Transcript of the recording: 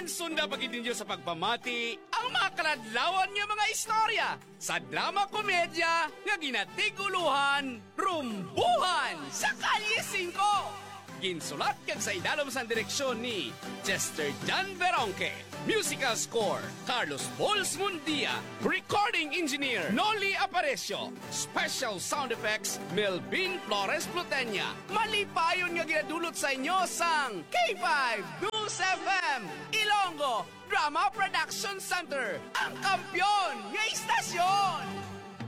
Mansunda pagid ninyo sa pagpamati ang mga kaladlawan nga mga istorya sa drama komedya nga ginatiguluhan, rumbuhan sa Kalye 5. Ginsulat kag sa idalom sa direksyon ni Chester Jan Veronque. Musical score, Carlos Bols Mundia. Recording engineer, Noli Aparecio. Special sound effects, Melvin Flores Plutenya. Malipayon nga ginadulot sa inyo sang K5 News FM Ilonggo Drama Production Center, ang kampyon nga istasyon.